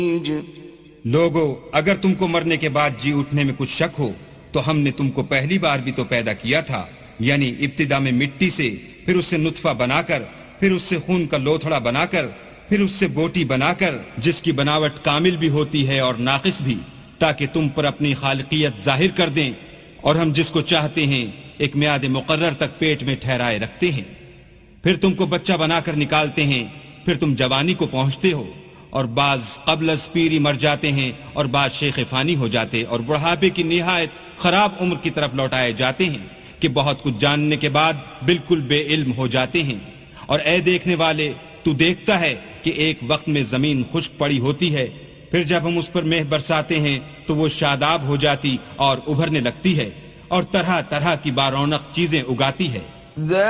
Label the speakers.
Speaker 1: लोगो, अगर तुमको मरने के बाद जी उठने में कुछ शक हो तो हमने तुमको पहली बार भी तो पैदा किया था, यानी इब्तिदा में मिट्टी से, फिर उससे नुत्फा बनाकर, फिर उससे खून का लोथड़ा बनाकर, फिर उससे बोटी बनाकर, जिसकी बनावट कामिल भी होती है और नाकिस भी, ताकि तुम पर अपनी खालिकियत जाहिर कर दें। और हम जिसको चाहते हैं एक मियाद मुकर्रर तक पेट में ठहराए रखते हैं, फिर तुमको बच्चा बनाकर निकालते हैं, फिर तुम जवानी को पहुंचते हो, और बाज कब्ल पीरी मर जाते हैं, और बाज शेख फानी हो जाते और बुढ़ापे की निहायत खराब उम्र की तरफ लौटाए जाते हैं कि बहुत कुछ जानने के बाद बिल्कुल बेइल्म हो जाते हैं। और ए देखने वाले, तू देखता है कि एक वक्त में जमीन खुश्क पड़ी होती है, फिर जब हम उस पर मेह बरसाते हैं तो वो शादाब हो जाती और उभरने लगती है और तरह तरह की बारौनक चीजें उगाती है।